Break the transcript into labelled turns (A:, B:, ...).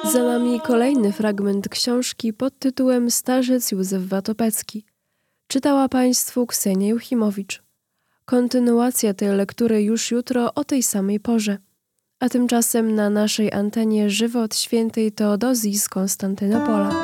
A: Za nami kolejny fragment książki pod tytułem Starzec Józef Watopecki. Czytała Państwu Ksenia Juchimowicz. Kontynuacja tej lektury już jutro o tej samej porze. A tymczasem na naszej antenie żywot świętej Teodozji z Konstantynopola.